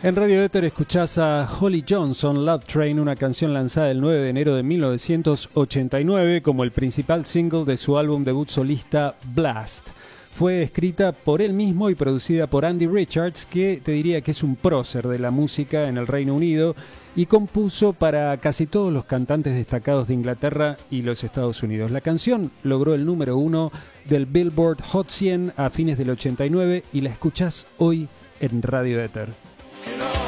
En Radio Éter escuchás a Holly Johnson, Love Train, una canción lanzada el 9 de enero de 1989 como el principal single de su álbum debut solista Blast. Fue escrita por él mismo y producida por Andy Richards, que te diría que es un prócer de la música en el Reino Unido, y compuso para casi todos los cantantes destacados de Inglaterra y los Estados Unidos. La canción logró el número 1 del Billboard Hot 100 a fines del 89 y la escuchás hoy en Radio Éter.